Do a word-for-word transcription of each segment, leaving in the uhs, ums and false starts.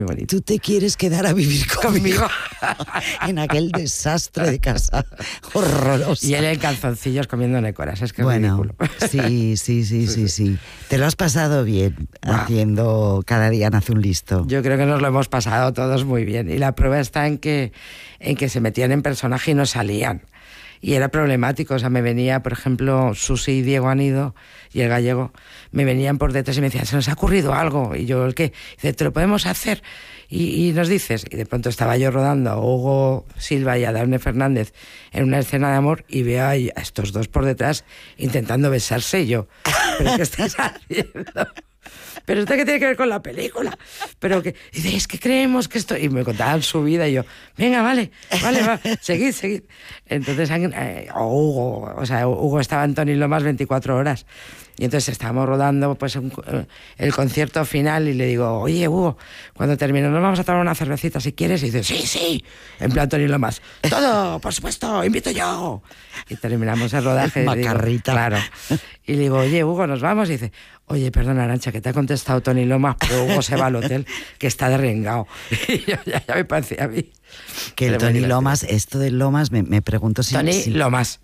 muy bonito. ¿Tú te quieres quedar a vivir conmigo? En aquel desastre de casa horrorosa. Y él en calzoncillos comiendo nécoras, es que bueno, es ridículo. Sí, sí, sí, sí, sí. Te lo has pasado bien wow. haciendo Cada día nace un listo. Yo creo que nos lo hemos pasado todos muy bien. Y la prueba está en que, en que se metían en personaje y no salían. Y era problemático, o sea, me venía, por ejemplo, Susi y Diego han ido, y el gallego, me venían por detrás y me decían, se nos ha ocurrido algo. Y yo, ¿el qué? Dice, ¿te lo podemos hacer? Y, y nos dices, y de pronto estaba yo rodando a Hugo Silva y a Daphne Fernández en una escena de amor y veo a estos dos por detrás intentando besarse y yo, ¿pero qué estás haciendo? ¿Pero esto qué tiene que ver con la película? Pero que, y dice, es que creemos que esto... Y me contaban su vida y yo, venga, vale, vale, va, seguid, seguid. Entonces, eh, o Hugo, o sea, Hugo estaba en Tony Lomas veinticuatro horas. Y entonces estábamos rodando pues un, el concierto final y le digo, oye, Hugo, cuando termine nos vamos a tomar una cervecita si quieres. Y dice, sí, sí, en plan Tony Lomas, todo, por supuesto, invito yo. Y terminamos el rodaje. Macarrita. Y digo, claro. Y le digo, oye, Hugo, nos vamos. Y dice, oye, perdona, Arantxa, que te ha contestado Tony Lomas, pero Hugo se va al hotel, que está derrengado. Y yo, ya, ya me parecía a mí. Que el Tony Lomas, esto de Lomas, me, me pregunto si... Tony si... Lomas.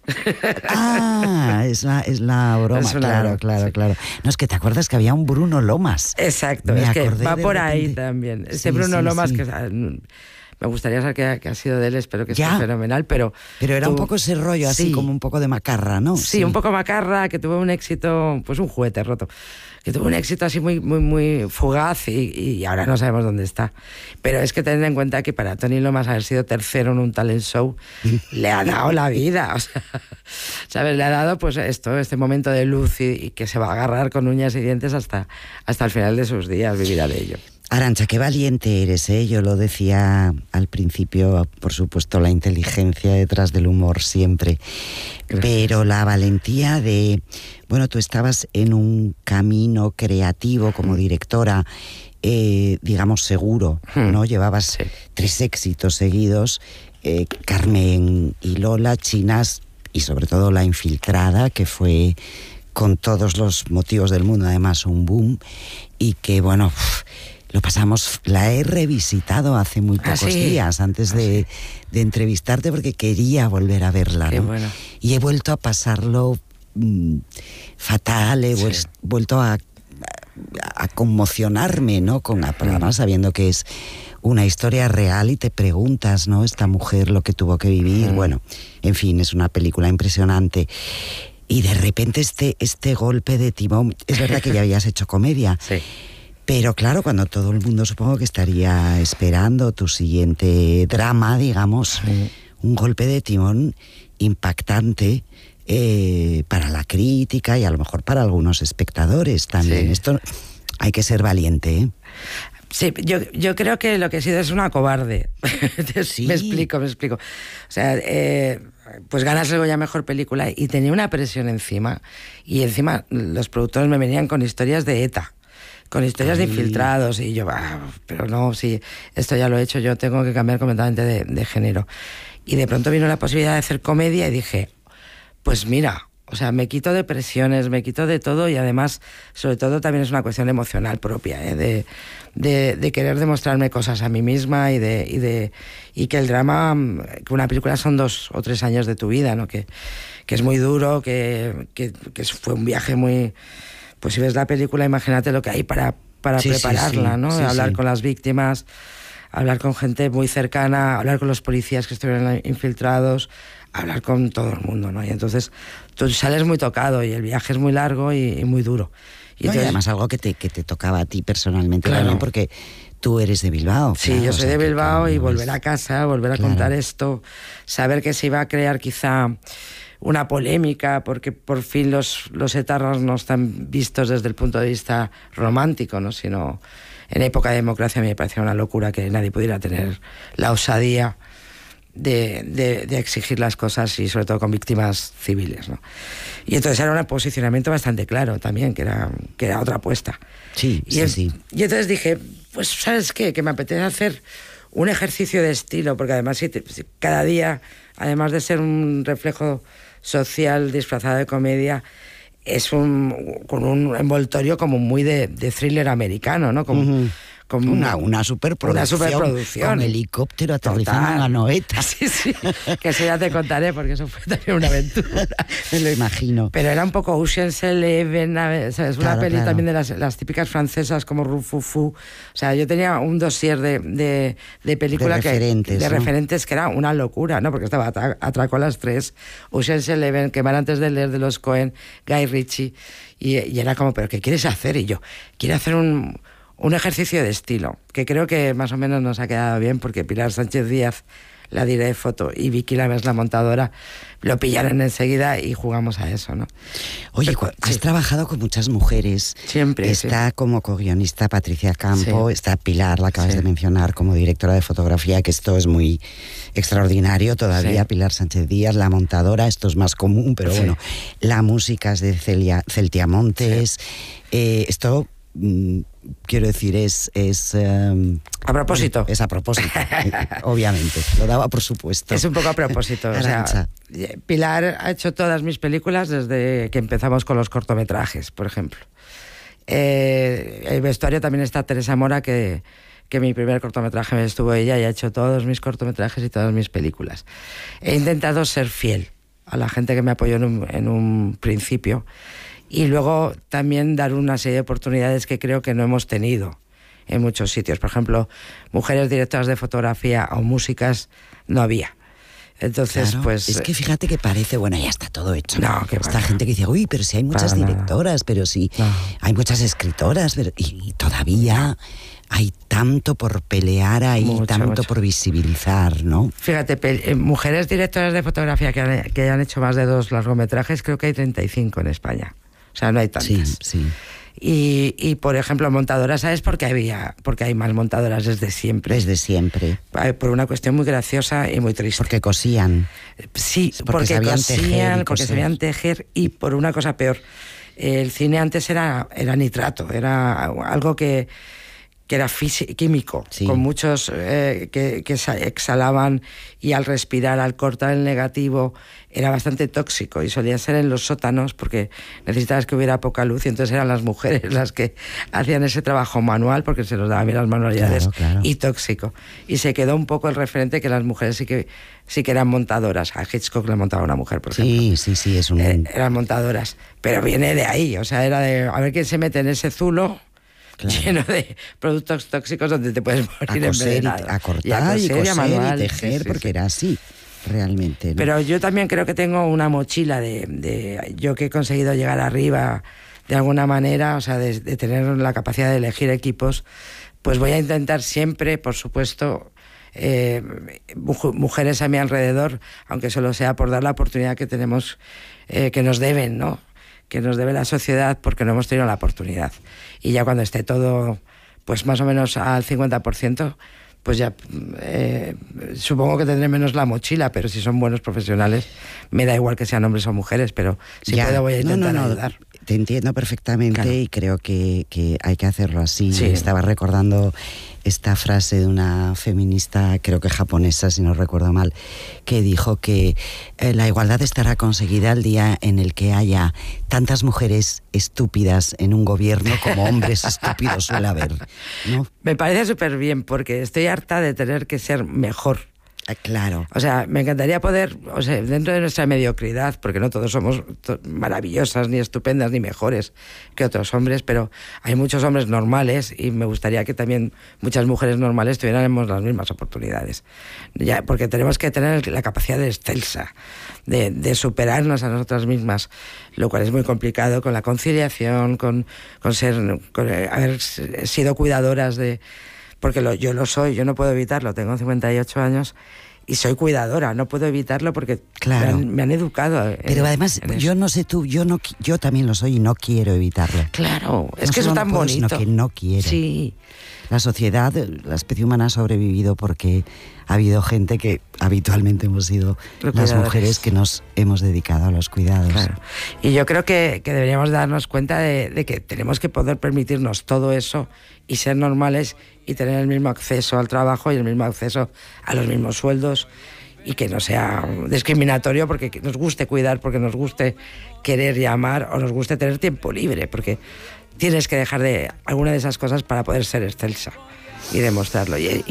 Ah, es la, es la broma, es claro, broma, claro, sí. claro. No, es que te acuerdas que había un Bruno Lomas. Exacto, me es que va por repente... ahí también. Este sí, Bruno sí, Lomas, sí. que me gustaría saber qué, qué ha sido de él, espero que ya. esté fenomenal, pero... Pero era tú... un poco ese rollo, así, sí. como un poco de macarra, ¿no? Sí, sí, un poco macarra, que tuvo un éxito, pues un juguete roto, que tuvo un éxito así muy, muy, muy fugaz y, y ahora no sabemos dónde está. Pero es que tened en cuenta que para Tony Lomas haber sido tercero en un talent show le ha dado la vida, o sea, ¿sabes? Le ha dado pues esto, este momento de luz y, y que se va a agarrar con uñas y dientes hasta, hasta el final de sus días, vivirá de ello. Arantxa, qué valiente eres, ¿eh? Yo lo decía al principio, por supuesto, la inteligencia detrás del humor siempre. Gracias. Pero la valentía de... Bueno, tú estabas en un camino creativo como directora, eh, digamos, seguro, ¿no? Llevabas sí. tres éxitos seguidos, eh, Carmen y Lola, Chinas y sobre todo La Infiltrada, que fue con todos los motivos del mundo, además, un boom, y que, bueno... Uff, lo pasamos, la he revisitado hace muy pocos ¿Ah, sí? días antes ¿Ah, de, sí? de entrevistarte porque quería volver a verla, Qué ¿no? Bueno. Y he vuelto a pasarlo mmm, fatal, he sí. vuelto a, a, a conmocionarme, ¿no? Con la programa, sabiendo que es una historia real y te preguntas, ¿no? Esta mujer lo que tuvo que vivir, mm. bueno, en fin, es una película impresionante. Y de repente este, este golpe de timón, es verdad que ya habías hecho comedia, sí. Pero claro, cuando todo el mundo supongo que estaría esperando tu siguiente drama, digamos, sí. un golpe de timón impactante eh, para la crítica y a lo mejor para algunos espectadores también. Sí. Esto hay que ser valiente, ¿eh? Sí, yo, yo creo que lo que he sido es una cobarde. Sí. Me explico, me explico. O sea, eh, pues ganas el Goya Mejor Película y tenía una presión encima. Y encima los productores me venían con historias de ETA. Con historias Ay. de infiltrados y yo, ah, pero no, sí, esto ya lo he hecho, yo tengo que cambiar completamente de, de género. Y de pronto vino la posibilidad de hacer comedia y dije, pues mira, o sea, me quito de presiones, me quito de todo y además, sobre todo también es una cuestión emocional propia, ¿eh? de, de, de querer demostrarme cosas a mí misma y de, y de y que el drama, que una película son dos o tres años de tu vida, ¿no? Que, que es muy duro, que, que, que fue un viaje muy... Pues si ves la película, imagínate lo que hay para, para sí, prepararla, sí, sí. ¿no? Sí, hablar sí. con las víctimas, hablar con gente muy cercana, hablar con los policías que estuvieron infiltrados, hablar con todo el mundo, ¿no? Y entonces tú sales muy tocado y el viaje es muy largo y, y muy duro. Y, no, entonces, y además algo que te, que te tocaba a ti personalmente claro. también, porque tú eres de Bilbao. Sí, claro, yo soy o sea, de Bilbao que, y volver a casa, volver a claro. contar esto, saber que se iba a crear quizá... una polémica, porque por fin los, los etarras no están vistos desde el punto de vista romántico, ¿no? Sino en época de democracia me parecía una locura que nadie pudiera tener la osadía de, de, de exigir las cosas y sobre todo con víctimas civiles, ¿no? Y entonces era un posicionamiento bastante claro también, que era, que era otra apuesta. Sí, y sí, es, sí. Y entonces dije, pues ¿sabes qué? Que me apetece hacer un ejercicio de estilo, porque además si te, si cada día, además de ser un reflejo social disfrazado de comedia, es un con un envoltorio como muy de, de thriller americano, ¿no? Como, uh-huh. Como una, una superproducción. Una superproducción. Con helicóptero aterrizando en la Noeta. Sí, sí, que eso ya te contaré porque eso fue también una aventura. Me lo imagino. Pero era un poco Ocean's Eleven, ¿sabes? Una Claro, peli claro. también de las, las típicas francesas como Rufufu. O sea, yo tenía un dossier de, de, de película De que, referentes, de ¿no? referentes que era una locura, ¿no? Porque estaba atra- Atraco a las tres, Ocean's Eleven, Quemar antes de leer de los Coen, Guy Ritchie, y, y era como, ¿pero qué quieres hacer? Y yo, quiero hacer un, un ejercicio de estilo, que creo que más o menos nos ha quedado bien, porque Pilar Sánchez Díaz, la diré de foto, y Vicky Lames, la montadora, lo pillaron enseguida y jugamos a eso, ¿no? Oye, Pero, has sí. trabajado con muchas mujeres. Siempre, Está sí. como co-guionista Patricia Campo, Sí. está Pilar, la acabas Sí. de mencionar, como directora de fotografía, que esto es muy extraordinario todavía. Sí. Pilar Sánchez Díaz, la montadora, esto es más común, pero Sí. bueno. La música es de Celia, Celtia Montes. Sí. Eh, esto... mm, quiero decir, es... es um, A propósito. Es a propósito, obviamente. Lo daba por supuesto. Es un poco a propósito. O sea, Arantxa. Pilar ha hecho todas mis películas desde que empezamos con los cortometrajes, por ejemplo. Eh, el vestuario también está Teresa Mora, que, que mi primer cortometraje me estuvo ella y ha hecho todos mis cortometrajes y todas mis películas. He intentado ser fiel a la gente que me apoyó en un, en un principio y luego también dar una serie de oportunidades que creo que no hemos tenido en muchos sitios. Por ejemplo, mujeres directoras de fotografía o músicas no había. Entonces, Claro, pues... es que fíjate que parece, bueno, ya está todo hecho. No, que Esta va. gente que dice, uy, pero si hay muchas Para nada. directoras, pero si No. hay muchas escritoras, pero, y, y todavía hay tanto por pelear ahí, Mucho, tanto mucho. por visibilizar, ¿no? Fíjate, pe- eh, mujeres directoras de fotografía que, han, que hayan hecho más de dos largometrajes, creo que hay treinta y cinco en España. O sea, no hay tantas. Sí, sí. Y, y, por ejemplo, montadoras, ¿sabes? Porque había, porque hay más montadoras desde siempre. Desde siempre. Eh, Por una cuestión muy graciosa y muy triste. Porque cosían. Sí, porque porque, sabían tejer y cosían, porque coser. sabían tejer y por una cosa peor. El cine antes era, era nitrato, era algo que, que era físi- químico, Sí. con muchos eh, que, que sa- exhalaban y al respirar, al cortar el negativo, era bastante tóxico y solía ser en los sótanos porque necesitabas que hubiera poca luz y entonces eran las mujeres las que hacían ese trabajo manual porque se los daban bien las manualidades. Claro, claro. Y tóxico. Y se quedó un poco el referente que las mujeres sí que, sí que eran montadoras. A Hitchcock le montaba una mujer, por ejemplo. Sí, sí, sí, es un... Eh, eran montadoras. Pero viene de ahí, o sea, era de a ver quién se mete en ese zulo Claro. lleno de productos tóxicos donde te puedes morir a coser, y, envenenado. a cortar, y a coser, y, coser, y a manual. y tejer, Sí, sí, porque sí. era así, realmente, ¿no? Pero yo también creo que tengo una mochila de, de yo que he conseguido llegar arriba de alguna manera, o sea, de, de tener la capacidad de elegir equipos, pues voy a intentar siempre, por supuesto, eh, muj- mujeres a mi alrededor, aunque solo sea por dar la oportunidad que tenemos, eh, que nos deben, ¿no? Que nos debe la sociedad porque no hemos tenido la oportunidad. Y ya cuando esté todo, pues más o menos al cincuenta por ciento, pues ya eh, supongo que tendré menos la mochila, pero si son buenos profesionales, me da igual que sean hombres o mujeres, pero si Ya. puedo voy a intentar no, no, no, ayudar. Te entiendo perfectamente Claro. y creo que, que hay que hacerlo así. Sí. Estaba recordando esta frase de una feminista, creo que japonesa, si no recuerdo mal, que dijo que eh, la igualdad estará conseguida el día en el que haya tantas mujeres estúpidas en un gobierno como hombres estúpidos suele haber, ¿no? Me parece súper bien porque estoy harta de tener que ser mejor. Ah, claro. O sea, me encantaría poder, o sea, dentro de nuestra mediocridad, porque no todos somos to- maravillosas, ni estupendas, ni mejores que otros hombres, pero hay muchos hombres normales y me gustaría que también muchas mujeres normales tuviéramos las mismas oportunidades. Ya, porque tenemos que tener la capacidad de excelsa, de, de superarnos a nosotras mismas, lo cual es muy complicado con la conciliación, con, con ser, con eh, haber sido cuidadoras de... Porque lo, yo lo soy, yo no puedo evitarlo, tengo cincuenta y ocho años y soy cuidadora, no puedo evitarlo porque Claro. me, han, me han educado. en- Pero además, en eso. yo no sé tú, yo no, qui- yo también lo soy y no quiero evitarlo. Claro, es No que solo es no tan puedo, bonito. sino que no quiero. Sí, La sociedad, la especie humana ha sobrevivido porque ha habido gente que habitualmente hemos sido Los las cuidadores. mujeres que nos hemos dedicado a los cuidados. claro. Y yo creo que, que deberíamos darnos cuenta de, de que tenemos que poder permitirnos todo eso y ser normales y tener el mismo acceso al trabajo y el mismo acceso a los mismos sueldos y que no sea discriminatorio porque nos guste cuidar, porque nos guste querer y amar o nos guste tener tiempo libre, porque tienes que dejar de alguna de esas cosas para poder ser excelsa. y demostrarlo. Y,